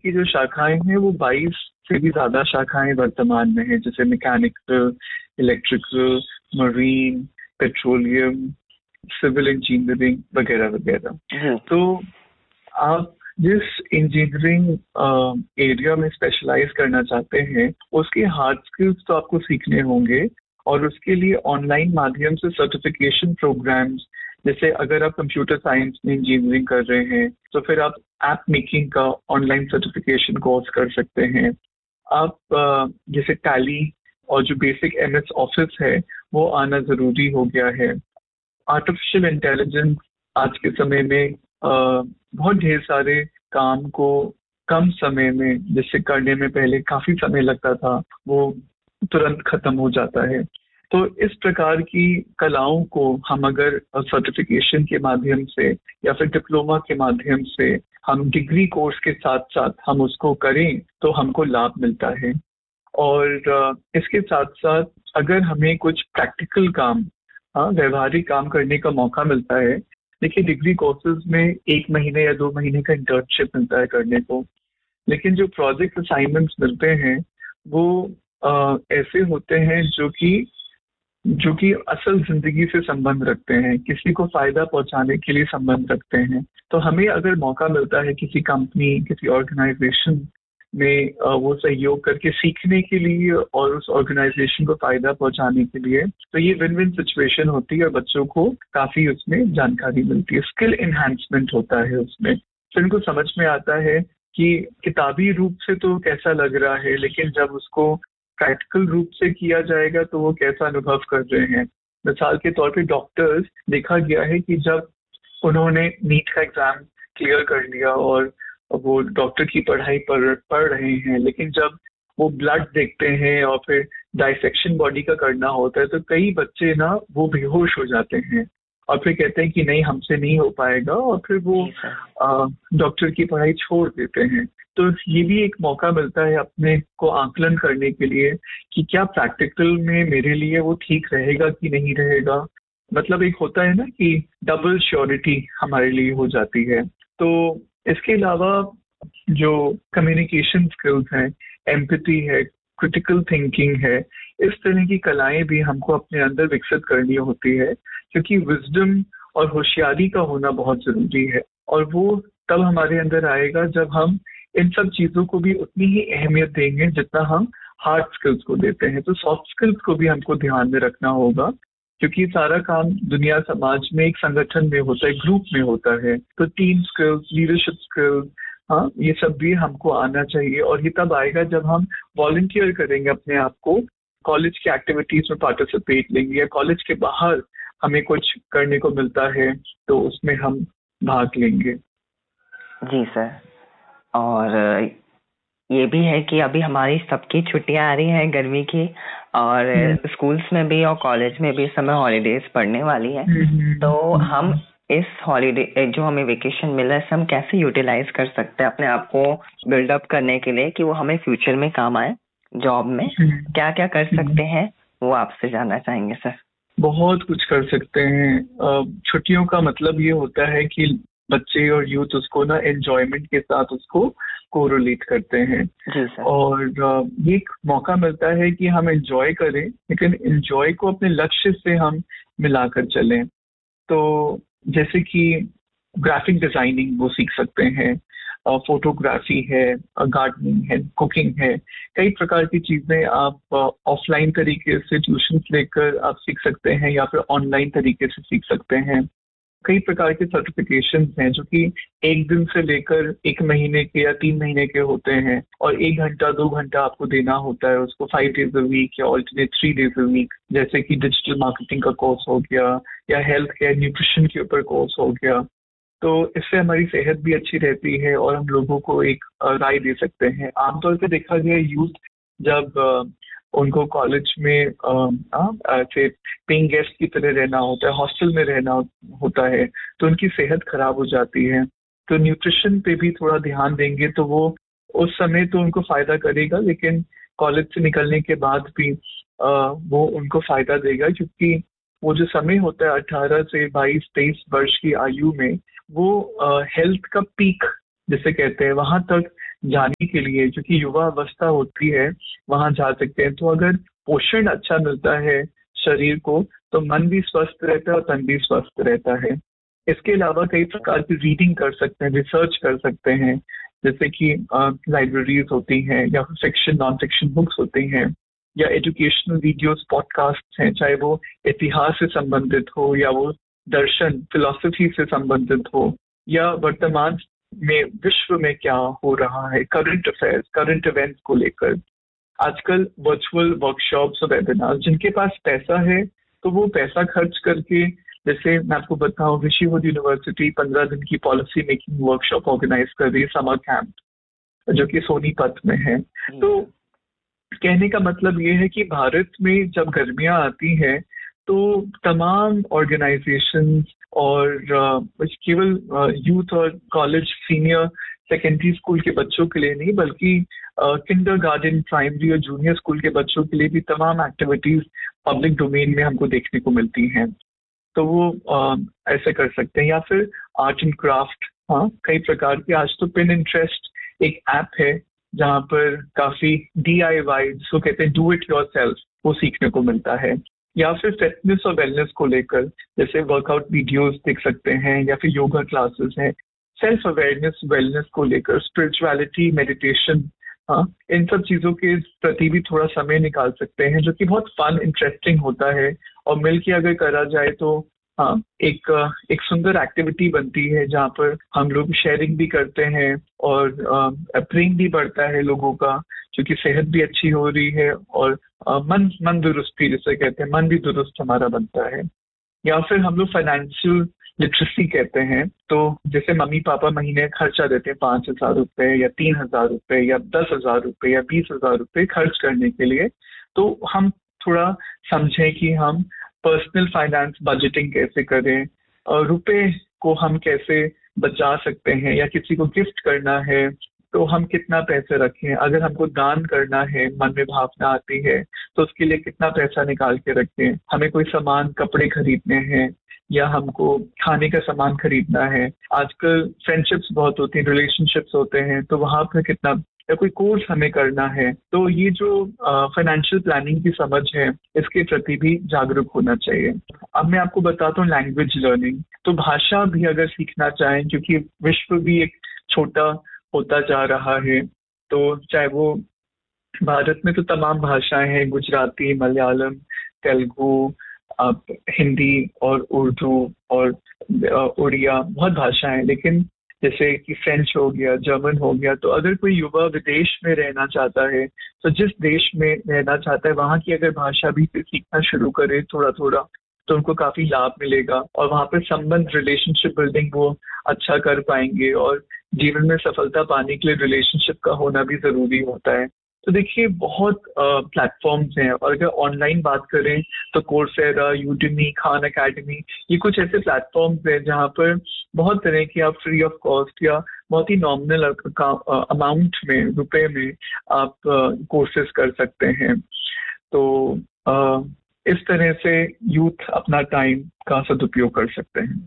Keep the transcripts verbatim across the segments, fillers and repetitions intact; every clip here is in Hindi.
की जो शाखाएं हैं वो बाईस से भी ज्यादा शाखाएं वर्तमान में है, जैसे mechanical, electrical, marine, petroleum, civil engineering वगैरह वगैरह। तो आप जिस इंजीनियरिंग एरिया में स्पेशलाइज करना चाहते हैं उसके हार्ड स्किल्स तो आपको सीखने होंगे, और उसके लिए ऑनलाइन माध्यम से सर्टिफिकेशन प्रोग्राम्स, जैसे अगर आप कंप्यूटर साइंस में इंजीनियरिंग कर रहे हैं तो फिर आप ऐप मेकिंग का ऑनलाइन सर्टिफिकेशन कोर्स कर सकते हैं। आप जैसे टैली और जो बेसिक एमएस ऑफिस है वो आना जरूरी हो गया है। आर्टिफिशियल इंटेलिजेंस आज के समय में आ, बहुत ढेर सारे काम को कम समय में, जिससे करने में पहले काफी समय लगता था, वो तुरंत खत्म हो जाता है। तो इस प्रकार की कलाओं को हम अगर सर्टिफिकेशन के माध्यम से या फिर डिप्लोमा के माध्यम से हम डिग्री कोर्स के साथ साथ हम उसको करें तो हमको लाभ मिलता है। और इसके साथ साथ अगर हमें कुछ प्रैक्टिकल काम, हाँ, व्यवहारिक काम करने का मौका मिलता है। देखिए, डिग्री कोर्सेज में एक महीने या दो महीने का इंटर्नशिप मिलता है करने को, लेकिन जो प्रोजेक्ट असाइनमेंट्स मिलते हैं वो आ, ऐसे होते हैं जो कि जो कि असल जिंदगी से संबंध रखते हैं, किसी को फायदा पहुंचाने के लिए संबंध रखते हैं। तो हमें अगर मौका मिलता है किसी कंपनी, किसी ऑर्गेनाइजेशन में वो सहयोग करके सीखने के लिए और उस ऑर्गेनाइजेशन को फायदा पहुंचाने के लिए, तो ये विन विन सिचुएशन होती है और बच्चों को काफी उसमें जानकारी मिलती है, स्किल एनहांसमेंट होता है उसमें। फिर उनको समझ में आता है कि किताबी रूप से तो कैसा लग रहा है, लेकिन जब उसको प्रैक्टिकल रूप से किया जाएगा तो वो कैसा अनुभव कर रहे हैं। मिसाल के तौर पे डॉक्टर्स, देखा गया है कि जब उन्होंने नीट का एग्जाम क्लियर कर लिया और वो डॉक्टर की पढ़ाई पढ़ पढ़ रहे हैं, लेकिन जब वो ब्लड देखते हैं और फिर डाइसेक्शन बॉडी का करना होता है तो कई बच्चे ना वो बेहोश हो जाते हैं और फिर कहते हैं कि नहीं, हमसे नहीं हो पाएगा, और फिर वो डॉक्टर की पढ़ाई छोड़ देते हैं। तो ये भी एक मौका मिलता है अपने को आकलन करने के लिए कि क्या प्रैक्टिकल में मेरे लिए वो ठीक रहेगा कि नहीं रहेगा। मतलब एक होता है ना कि डबल श्योरिटी हमारे लिए हो जाती है। तो इसके अलावा जो कम्युनिकेशन स्किल्स हैं, एम्पैथी है, क्रिटिकल थिंकिंग है, इस तरह की कलाएं भी हमको अपने अंदर विकसित करनी होती है, क्योंकि विजडम और होशियारी का होना बहुत जरूरी है। और वो तब हमारे अंदर आएगा जब हम इन सब चीजों को भी उतनी ही अहमियत देंगे जितना हम हार्ड स्किल्स को देते हैं। तो सॉफ्ट स्किल्स को भी हमको ध्यान में रखना होगा, क्योंकि सारा काम दुनिया समाज में एक संगठन में होता है, ग्रुप में होता है। तो टीम स्किल्स, लीडरशिप स्किल्स, हाँ, ये सब भी हमको आना चाहिए। और ये तब आएगा जब हम वॉलंटियर करेंगे अपने आप को, कॉलेज की एक्टिविटीज में पार्टिसिपेट लेंगे, या कॉलेज के बाहर हमें कुछ करने को मिलता है तो उसमें हम भाग लेंगे। जी सर। और ये भी है कि अभी हमारी सबकी छुट्टियां आ रही हैं गर्मी की, और स्कूल्स में भी और कॉलेज में भी इस समय हॉलीडेज पड़ने वाली है। तो हम इस हॉलीडे जो हमें वेकेशन मिला है हम कैसे यूटिलाइज कर सकते हैं अपने आप को बिल्डअप करने के लिए कि वो हमें फ्यूचर में काम आए, जॉब में क्या क्या कर सकते हैं, वो आपसे जानना चाहेंगे सर। बहुत कुछ कर सकते हैं। छुट्टियों का मतलब ये होता है कि बच्चे और यूथ उसको ना एंजॉयमेंट के साथ उसको कोरिलेट करते हैं। जी सर। और ये एक मौका मिलता है कि हम एंजॉय करें, लेकिन एंजॉय को अपने लक्ष्य से हम मिलाकर चलें। तो जैसे कि ग्राफिक डिजाइनिंग वो सीख सकते हैं, फोटोग्राफी है, गार्डनिंग है, कुकिंग है, कई प्रकार की चीजें आप ऑफलाइन तरीके से ट्यूशन लेकर आप सीख सकते हैं या फिर ऑनलाइन तरीके से सीख सकते हैं। कई प्रकार के सर्टिफिकेशन हैं जो कि एक दिन से लेकर एक महीने के या तीन महीने के होते हैं, और एक घंटा दो घंटा आपको देना होता है उसको, फाइव डेज अ वीक या alternate three days a week. जैसे कि डिजिटल मार्केटिंग का कोर्स हो गया, या हेल्थ केयर न्यूट्रिशन के ऊपर कोर्स हो गया। तो इससे हमारी सेहत भी अच्छी रहती है और हम लोगों को एक राय दे सकते हैं। आमतौर पर देखा गया यूथ जब उनको कॉलेज में ऐसे पेइंग गेस्ट की तरह रहना होता है, हॉस्टल में रहना होता है, तो उनकी सेहत खराब हो जाती है। तो न्यूट्रिशन पे भी थोड़ा ध्यान देंगे तो वो उस समय तो उनको फायदा करेगा, लेकिन कॉलेज से निकलने के बाद भी आ, वो उनको फायदा देगा, क्योंकि वो जो समय होता है अठारह से बाईस तेईस वर्ष की आयु में, वो हेल्थ का पीक जिसे कहते हैं वहां तक जाने के लिए, जो कि युवा अवस्था होती है, वहां जा सकते हैं। तो अगर पोषण अच्छा मिलता है शरीर को तो मन भी स्वस्थ रहता है और तन भी स्वस्थ रहता है। इसके अलावा कई प्रकार की रीडिंग कर सकते हैं, रिसर्च कर सकते हैं, जैसे कि लाइब्रेरीज होती हैं या फिक्शन नॉन फिक्शन बुक्स होती हैं या एजुकेशनल वीडियोस पॉडकास्ट हैं, चाहे वो इतिहास से संबंधित हो या वो दर्शन फिलॉसफी से संबंधित हो या वर्तमान में विश्व में क्या हो रहा है, करंट अफेयर्स, करंट इवेंट्स को लेकर। आजकल वर्चुअल वर्कशॉप्स और वेबिनार, जिनके पास पैसा है तो वो पैसा खर्च करके, जैसे मैं आपको बताऊं, ऋषिवुड यूनिवर्सिटी पंद्रह दिन की पॉलिसी मेकिंग वर्कशॉप ऑर्गेनाइज कर रही है, समर कैंप, जो कि सोनीपत में है। तो कहने का मतलब ये है कि भारत में जब गर्मियां आती हैं तो तमाम ऑर्गेनाइजेशंस और केवल यूथ और कॉलेज सीनियर सेकेंडरी स्कूल के बच्चों के लिए नहीं, बल्कि किंडर गार्डन, प्राइमरी और जूनियर स्कूल के बच्चों के लिए भी तमाम एक्टिविटीज पब्लिक डोमेन में हमको देखने को मिलती हैं। तो वो आ, ऐसे कर सकते हैं। या फिर आर्ट एंड क्राफ्ट, हाँ, कई प्रकार की। आज तो पिन इंटरेस्ट एक ऐप है जहाँ पर काफी डी आई वाई, जिसको कहते हैं डू इट योर सेल्फ, वो सीखने को मिलता है। या फिर फिटनेस और वेलनेस को लेकर जैसे वर्कआउट वीडियोस देख सकते हैं या फिर योगा क्लासेस हैं। सेल्फ अवेयरनेस, वेलनेस को लेकर स्पिरिचुअलिटी, मेडिटेशन, हाँ, इन सब चीजों के प्रति भी थोड़ा समय निकाल सकते हैं, जो कि बहुत फन, इंटरेस्टिंग होता है और मिलके अगर करा जाए तो हाँ, एक एक सुंदर एक्टिविटी बनती है जहाँ पर हम लोग शेयरिंग भी करते हैं और प्रेम भी बढ़ता है लोगों का, क्योंकि सेहत भी अच्छी हो रही है और आ, मन मन दुरुस्ती जिसे कहते हैं, मन भी दुरुस्त हमारा बनता है। या फिर हम लोग फाइनेंशियल लिटरेसी कहते हैं, तो जैसे मम्मी पापा महीने खर्चा देते हैं पांच हजार रुपए या तीन हजार रुपए या दस हजार रुपए या बीस हजार रुपए खर्च करने के लिए, तो हम थोड़ा समझें कि हम पर्सनल फाइनेंस बजटिंग कैसे करें, और रुपए को हम कैसे बचा सकते हैं, या किसी को गिफ्ट करना है तो हम कितना पैसे रखें, अगर हमको दान करना है, मन में भावना आती है तो उसके लिए कितना पैसा निकाल के रखें, हमें कोई सामान कपड़े खरीदने हैं या हमको खाने का सामान खरीदना है। आजकल फ्रेंडशिप्स बहुत होती हैं, रिलेशनशिप्स होते हैं, तो वहां पर कितना, या कोई कोर्स हमें करना है, तो ये जो फाइनेंशियल प्लानिंग की समझ है इसके प्रति भी जागरूक होना चाहिए। अब मैं आपको बताता हूँ लैंग्वेज लर्निंग। तो भाषा भी अगर सीखना चाहें, क्योंकि विश्व भी एक छोटा होता जा रहा है, तो चाहे वो भारत में तो तमाम भाषाएं हैं, गुजराती, मलयालम, तेलुगु, अब हिंदी और उर्दू और उड़िया, बहुत भाषाएं, लेकिन जैसे कि फ्रेंच हो गया, जर्मन हो गया। तो अगर कोई युवा विदेश में रहना चाहता है, तो जिस देश में रहना चाहता है वहाँ की अगर भाषा भी सीखना शुरू करे थोड़ा थोड़ा, तो उनको काफी लाभ मिलेगा और वहाँ पर संबंध, रिलेशनशिप बिल्डिंग वो अच्छा कर पाएंगे। और जीवन में सफलता पाने के लिए रिलेशनशिप का होना भी जरूरी होता है। तो देखिए बहुत प्लेटफॉर्म्स हैं, और अगर ऑनलाइन बात करें तो कोर्सेरा, यूडेमी, खान अकेडमी, ये कुछ ऐसे प्लेटफॉर्म्स हैं जहाँ पर बहुत तरह की आप फ्री ऑफ कॉस्ट या बहुत ही नॉमिनल अमाउंट में, रुपए में आप कोर्सेज कर सकते हैं। तो आ, इस तरह से यूथ अपना टाइम का सदुपयोग कर सकते हैं।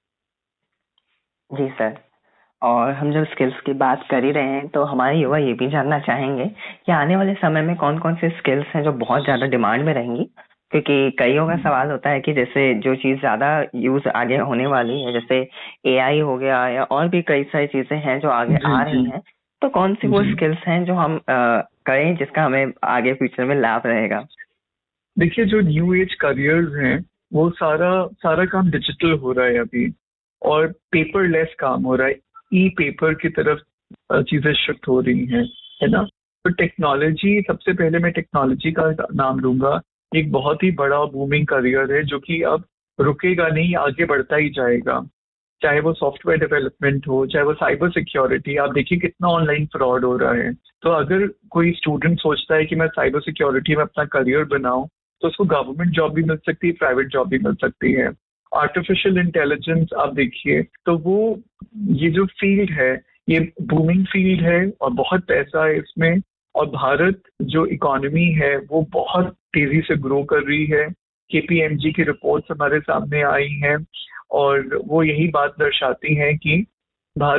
जी सर, और हम जब स्किल्स की बात कर ही रहे हैं तो हमारे युवा ये भी जानना चाहेंगे कि आने वाले समय में कौन कौन से स्किल्स हैं जो बहुत ज्यादा डिमांड में रहेंगी, क्योंकि कईयों का सवाल होता है कि जैसे जो चीज ज्यादा यूज आगे होने वाली है, जैसे एआई हो गया या और भी कई सारी चीजें हैं जो आगे आ रही हैं, तो कौन सी वो स्किल्स हैं जो हम आ, करें जिसका हमें आगे फ्यूचर में लाभ रहेगा? देखिए जो न्यू एज करियर्स हैं वो सारा सारा काम डिजिटल हो रहा है अभी, और पेपरलेस काम हो रहा है, ई पेपर की तरफ चीजें शिफ्ट हो रही हैं, है ना। तो टेक्नोलॉजी, सबसे पहले मैं टेक्नोलॉजी का नाम लूंगा। एक बहुत ही बड़ा बूमिंग करियर है जो कि अब रुकेगा नहीं, आगे बढ़ता ही जाएगा। चाहे वो सॉफ्टवेयर डेवलपमेंट हो, चाहे वो साइबर सिक्योरिटी। आप देखिए कितना ऑनलाइन फ्रॉड हो रहा है। तो अगर कोई स्टूडेंट सोचता है कि मैं साइबर सिक्योरिटी में अपना करियर बनाऊं, तो उसको गवर्नमेंट जॉब भी मिल सकती है, प्राइवेट जॉब भी मिल सकती है। आर्टिफिशियल इंटेलिजेंस आप देखिए, तो वो ये जो फील्ड है ये बूमिंग फील्ड है और बहुत पैसा है इसमें, और भारत जो इकोनॉमी है वो बहुत तेजी से ग्रो कर रही है। केपीएमजी की रिपोर्ट्स हमारे सामने आई हैं और वो यही बात दर्शाती हैं कि भारत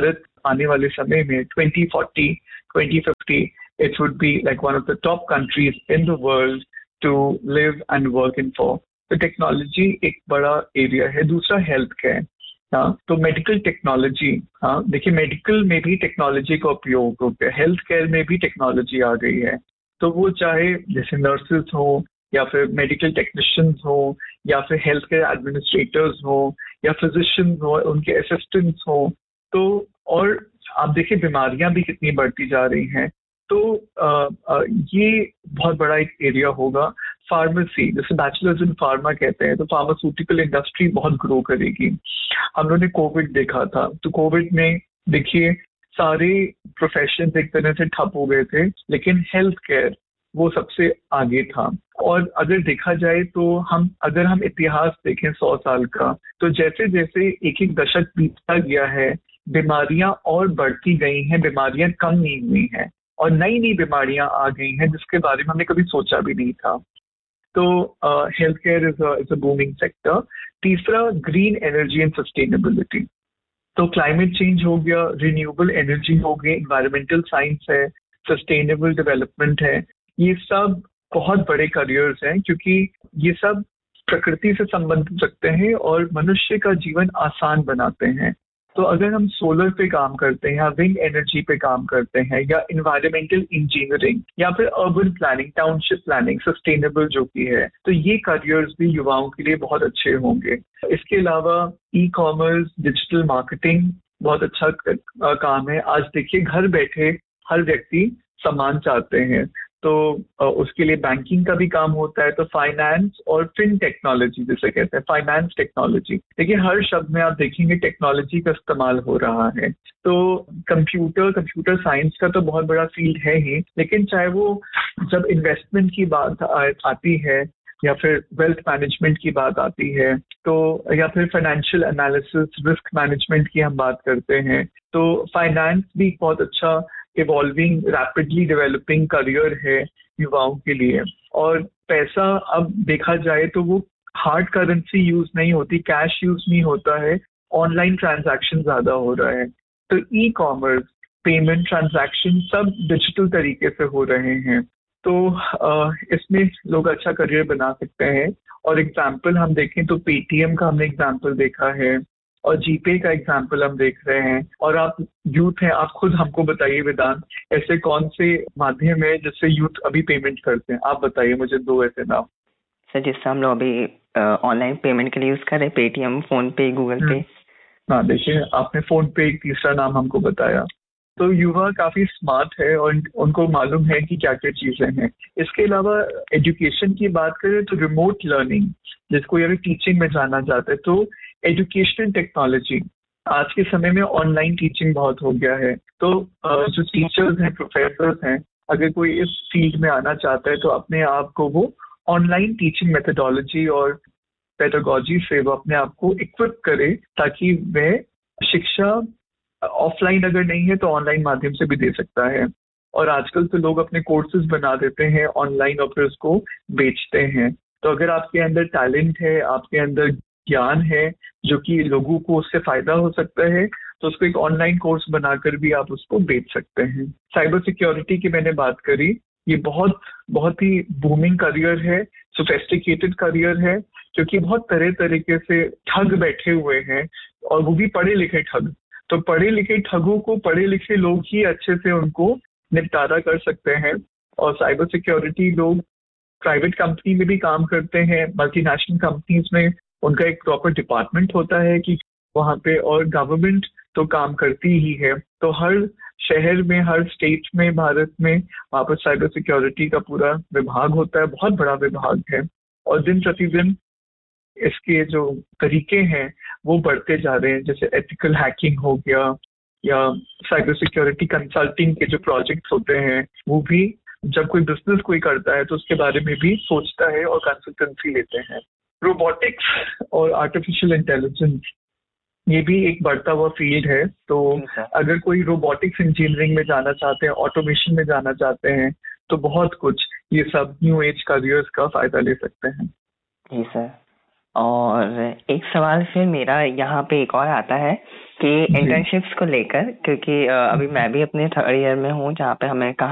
आने वाले समय में twenty forty, twenty fifty it would be like one of the top countries in the world to live and work in for. तो टेक्नोलॉजी एक बड़ा एरिया है। दूसरा हेल्थ केयर, हाँ, तो मेडिकल टेक्नोलॉजी, हाँ देखिए मेडिकल में भी टेक्नोलॉजी का उपयोग हो गया, हेल्थ केयर में भी टेक्नोलॉजी आ गई है। तो वो चाहे जैसे नर्सेज हो या फिर मेडिकल टेक्नीशियंस हो या फिर हेल्थ केयर एडमिनिस्ट्रेटर्स हो या फिजिशियंस हो, उनके असिस्टेंट्स हो, तो और आप देखिए बीमारियां भी कितनी बढ़ती जा रही हैं। तो आ, आ, ये बहुत बड़ा एक एरिया होगा। फार्मेसी, जैसे बैचलर्स इन फार्मा कहते हैं, तो फार्मास्यूटिकल इंडस्ट्री बहुत ग्रो करेगी। हम लोगों ने कोविड देखा था, तो कोविड में देखिए सारे प्रोफेशन एक तरह से ठप हो गए थे, लेकिन हेल्थ केयर वो सबसे आगे था। और अगर देखा जाए तो हम अगर हम इतिहास देखें सौ साल का, तो जैसे जैसे एक एक दशक बीतता गया है, बीमारियां और बढ़ती गई हैं, बीमारियां कम नहीं हुई हैं और नई नई बीमारियां आ गई हैं जिसके बारे में हमने कभी सोचा भी नहीं था। तो health care is is a booming sector. तीसरा, ग्रीन एनर्जी एंड सस्टेनेबिलिटी। तो क्लाइमेट चेंज हो गया, रिन्यूएबल एनर्जी हो गई, एनवायरमेंटल साइंस है, सस्टेनेबल डेवलपमेंट है। ये सब बहुत बड़े करियर्स हैं क्योंकि ये सब प्रकृति से संबंधित रखते हैं और मनुष्य का जीवन आसान बनाते हैं। तो अगर हम सोलर पे काम करते हैं या विंड एनर्जी पे काम करते हैं या इन्वायरमेंटल इंजीनियरिंग या फिर urban planning, township planning, sustainable जो की है, तो ये करियर्स भी युवाओं के लिए बहुत अच्छे होंगे। इसके अलावा ई कॉमर्स, डिजिटल मार्केटिंग बहुत अच्छा काम है। आज देखिए घर बैठे हर व्यक्ति सामान चाहते हैं, तो उसके लिए बैंकिंग का भी काम होता है। तो फाइनेंस और फिन टेक्नोलॉजी जिसे कहते हैं, फाइनेंस टेक्नोलॉजी, देखिए हर शब्द में आप देखेंगे टेक्नोलॉजी का इस्तेमाल हो रहा है। तो कंप्यूटर कंप्यूटर साइंस का तो बहुत बड़ा फील्ड है ही, लेकिन चाहे वो जब इन्वेस्टमेंट की बात आती है या फिर वेल्थ मैनेजमेंट की बात आती है, तो या फिर फाइनेंशियल एनालिसिस, रिस्क मैनेजमेंट की हम बात करते हैं, तो फाइनेंस भी बहुत अच्छा इवॉल्विंग, रैपिडली डेवलपिंग करियर है युवाओं के लिए। और पैसा अब देखा जाए तो वो हार्ड करेंसी यूज नहीं होती, कैश यूज नहीं होता है, ऑनलाइन ट्रांजैक्शन ज्यादा हो रहा है। तो ई कॉमर्स, पेमेंट, ट्रांजैक्शन सब डिजिटल तरीके से हो रहे हैं। तो इसमें लोग अच्छा करियर बना सकते हैं। और एग्जाम्पल हम देखें तो पेटीएम का हमने एग्जाम्पल देखा है और जीपे का एग्जाम्पल हम देख रहे हैं। और आप यूथ हैं, आप खुद हमको बताइए वेदांत, ऐसे कौन से माध्यम है जिससे यूथ अभी पेमेंट करते हैं? आप बताइए मुझे दो ऐसे नाम। सर जिससे हम लोग अभी ऑनलाइन पेमेंट के लिए यूज कर रहे हैं, पेटीएम, फोन पे, गूगल पे। हाँ देखिए आपने फोन पे एक तीसरा नाम हमको बताया। तो युवा काफी स्मार्ट है और उनको मालूम है कि क्या क्या चीजें हैं। इसके अलावा एजुकेशन की बात करें तो रिमोट लर्निंग, जिसको या टीचिंग में जाना जाता है, तो एजुकेशनल टेक्नोलॉजी, आज के समय में ऑनलाइन टीचिंग बहुत हो गया है। तो जो टीचर्स हैं, प्रोफेसर्स हैं, अगर कोई इस फील्ड में आना चाहता है तो अपने आप को वो ऑनलाइन टीचिंग मेथोडोलॉजी और पेडागोजी से वो अपने आप को इक्विप करे ताकि वह शिक्षा ऑफलाइन अगर नहीं है तो ऑनलाइन माध्यम से भी दे सकता है। और आजकल तो लोग अपने कोर्सेज बना देते हैं ऑनलाइन और फिर उसको बेचते हैं। तो अगर आपके अंदर टैलेंट है, आपके अंदर ज्ञान है जो कि लोगों को उससे फायदा हो सकता है, तो उसको एक ऑनलाइन कोर्स बनाकर भी आप उसको बेच सकते हैं। साइबर सिक्योरिटी की मैंने बात करी, ये बहुत बहुत ही बूमिंग करियर है, सोफिस्टिकेटेड करियर है, क्योंकि बहुत तरह तरीके से ठग बैठे हुए हैं और वो भी पढ़े लिखे ठग। तो पढ़े लिखे ठगों को पढ़े लिखे लोग ही अच्छे से उनको निपटारा कर सकते हैं। और साइबर सिक्योरिटी लोग प्राइवेट कंपनी में भी काम करते हैं, मल्टीनेशनल कंपनीज में उनका एक प्रॉपर डिपार्टमेंट होता है कि वहाँ पे, और गवर्नमेंट तो काम करती ही है। तो हर शहर में, हर स्टेट में, भारत में वहाँ पर साइबर सिक्योरिटी का पूरा विभाग होता है, बहुत बड़ा विभाग है। और दिन प्रतिदिन इसके जो तरीके हैं वो बढ़ते जा रहे हैं, जैसे एथिकल हैकिंग हो गया या साइबर सिक्योरिटी कंसल्टिंग के जो प्रोजेक्ट्स होते हैं, वो भी जब कोई बिजनेस कोई करता है तो उसके बारे में भी सोचता है और कंसल्टेंसी लेते हैं। रोबोटिक्स और आर्टिफिशियल इंटेलिजेंस, ये भी एक बढ़ता हुआ फील्ड है। तो अगर कोई रोबोटिक्स इंजीनियरिंग में जाना चाहते हैं, ऑटोमेशन में जाना चाहते हैं, तो बहुत कुछ ये सब न्यू एज करियर्स का फायदा ले सकते हैं। जी सर। और एक सवाल फिर मेरा यहाँ पे एक और आता है कि इंटर्नशिप्स को लेकर, क्योंकि अ, अभी मैं भी अपने थर्ड ईयर में हूँ जहाँ पे हमें कहा